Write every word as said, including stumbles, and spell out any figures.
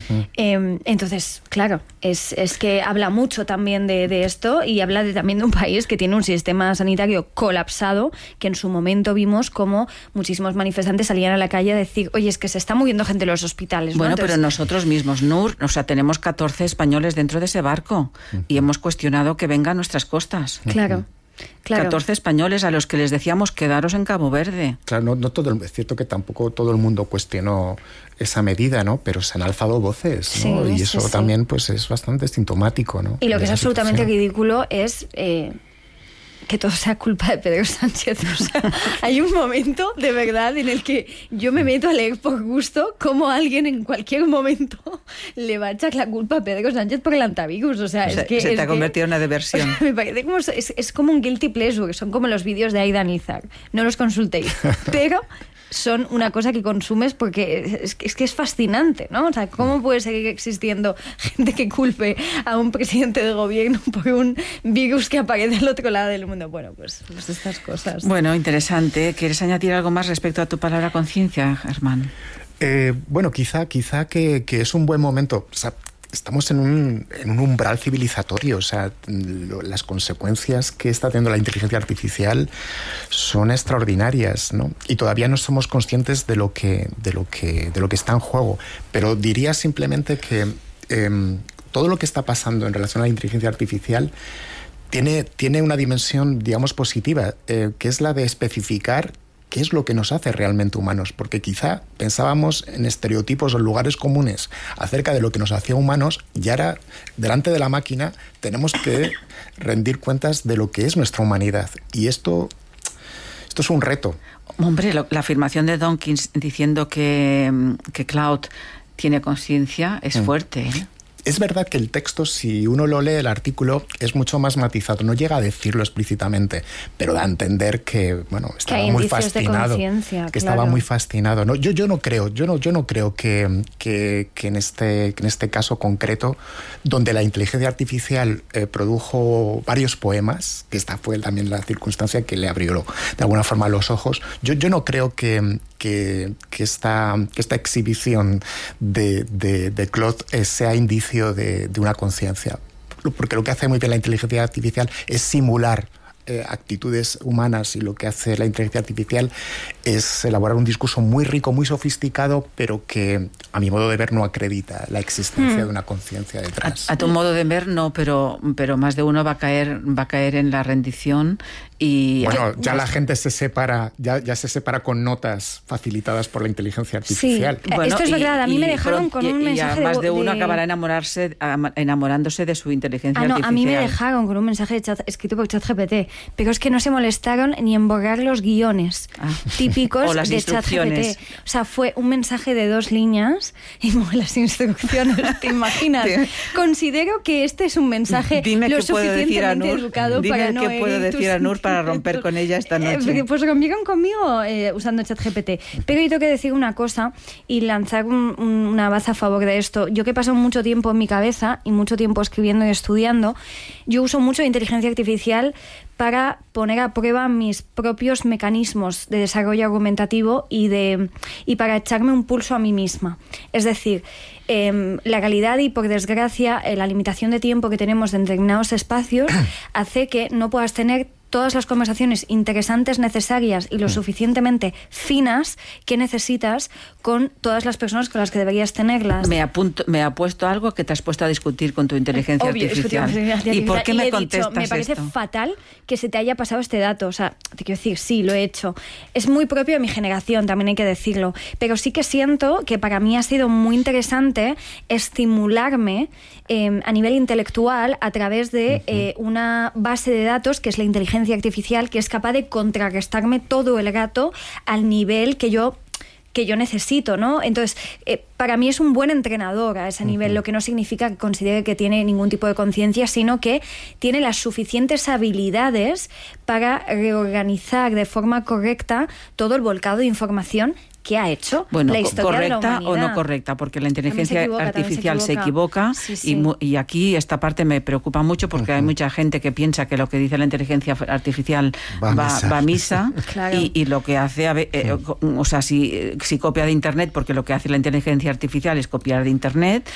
Mm. Eh, entonces, claro, es, es que habla mucho también de, de esto y habla de, también de un país que tiene un sistema sanitario colapsado, que en su momento vimos como muchísimos manifestantes salían a la calle a decir, oye, es que se está muriendo gente en los hospitales, ¿no? Bueno, Entonces, pero nosotros mismos, Nur, o sea, tenemos catorce españoles dentro de ese barco uh-huh. y hemos cuestionado que vengan a nuestras costas. Claro. Claro. catorce españoles a los que les decíamos quedaros en Cabo Verde. Claro, no, no todo el, es cierto que tampoco todo el mundo cuestionó esa medida, ¿no? Pero se han alzado voces, ¿no? Sí, y sí, eso sí. también pues es bastante sintomático, ¿no? Y lo que es absolutamente situación. ridículo es eh, que todo sea culpa de Pedro Sánchez. O sea, hay un momento de verdad en el que yo me meto a leer por gusto cómo alguien en cualquier momento le va a echar la culpa a Pedro Sánchez por el antivirus. O sea, O sea, es que se te es ha que, convertido en una diversión. Me parece como es, es como un guilty pleasure, son como los vídeos de Aidan Izar. No los consultéis, pero son una cosa que consumes porque es, es que es fascinante, ¿no? O sea, ¿cómo puede seguir existiendo gente que culpe a un presidente de gobierno por un virus que aparece al otro lado del mundo? Bueno, pues, pues estas cosas. Bueno, interesante. ¿Quieres añadir algo más respecto a tu palabra conciencia, Germán? Eh, bueno, quizá, quizá que, que es un buen momento. O sea, estamos en un, en un umbral civilizatorio, o sea, lo, las consecuencias que está teniendo la inteligencia artificial son extraordinarias, ¿no? Y todavía no somos conscientes de lo que, de lo que, de lo que está en juego. Pero diría simplemente que eh, todo lo que está pasando en relación a la inteligencia artificial tiene, tiene una dimensión, digamos, positiva, eh, que es la de especificar qué es lo que nos hace realmente humanos, porque quizá pensábamos en estereotipos o en lugares comunes acerca de lo que nos hacía humanos y ahora, delante de la máquina, tenemos que rendir cuentas de lo que es nuestra humanidad. Y esto, esto es un reto. Hombre, lo, la afirmación de Dawkins diciendo que, que Claude tiene conciencia es mm. fuerte, ¿eh? Es verdad que el texto, si uno lo lee, el artículo, es mucho más matizado. No llega a decirlo explícitamente, pero da a entender que, bueno, estaba que muy fascinado. Que claro. estaba muy fascinado. No, yo, yo no creo, yo no, yo no creo que, que, que, en este, que en este caso concreto, donde la inteligencia artificial eh, produjo varios poemas, que esta fue también la circunstancia que le abrió de alguna forma los ojos, yo, yo no creo que, que, que, esta, que esta exhibición de, de, de Claude eh, sea indicio De, de una conciencia, porque lo que hace muy bien la inteligencia artificial es simular eh, actitudes humanas, y lo que hace la inteligencia artificial es elaborar un discurso muy rico, muy sofisticado, pero que a mi modo de ver no acredita la existencia mm. de una conciencia detrás. A, a tu modo de ver no, pero, pero más de uno va a caer, va a caer en la rendición. Y bueno, ya la gente se separa, ya, ya se separa con notas facilitadas por la inteligencia artificial. Sí, bueno, esto es verdad, a mí y, me dejaron y, con un y, mensaje y más de, de uno de... acabará enamorarse, enamorándose de su inteligencia ah, no, artificial. A mí me dejaron con un mensaje de chat, escrito por ChatGPT, pero es que no se molestaron ni en borrar los guiones ah. típicos de ChatGPT. O sea, fue un mensaje de dos líneas y las instrucciones, ¿te imaginas? Considero que este es un mensaje Dime lo qué puedo suficientemente decir a Nur, educado dime para no qué puedo decir a Nur para romper con ella esta noche. Eh, pues rompieron conmigo eh, usando ChatGPT. Pero yo tengo que decir una cosa y lanzar un, un, una baza a favor de esto. Yo que he pasado mucho tiempo en mi cabeza y mucho tiempo escribiendo y estudiando, yo uso mucho inteligencia artificial para poner a prueba mis propios mecanismos de desarrollo argumentativo y, de, y para echarme un pulso a mí misma. Es decir, eh, la realidad y, por desgracia, eh, la limitación de tiempo que tenemos en determinados espacios hace que no puedas tener todas las conversaciones interesantes, necesarias y lo suficientemente finas que necesitas con todas las personas con las que deberías tenerlas. Me apunto, me apuesto algo que te has puesto a discutir con tu inteligencia Obvio, artificial. artificial. ¿Y por qué y me he contestas dicho, me parece esto? fatal que se te haya pasado este dato. O sea, te quiero decir, sí, lo he hecho. Es muy propio de mi generación, también hay que decirlo. Pero sí que siento que para mí ha sido muy interesante estimularme eh, a nivel intelectual a través de eh, una base de datos que es la inteligencia artificial, que es capaz de contrarrestarme todo el rato al nivel que yo que yo necesito, ¿no? Entonces, eh, para mí es un buen entrenador a ese nivel, uh-huh. lo que no significa que considere que tiene ningún tipo de conciencia, sino que tiene las suficientes habilidades para reorganizar de forma correcta todo el volcado de información que ha hecho bueno, la historia de la correcta humanidad. o no correcta, porque la inteligencia se equivoca, artificial se equivoca, se equivoca sí, sí. Y, y aquí esta parte me preocupa mucho porque uh-huh. hay mucha gente que piensa que lo que dice la inteligencia artificial va, va, misa. va a misa claro. y, y lo que hace, eh, uh-huh. o sea, si, si copia de internet, porque lo que hace la inteligencia artificial es copiar de internet,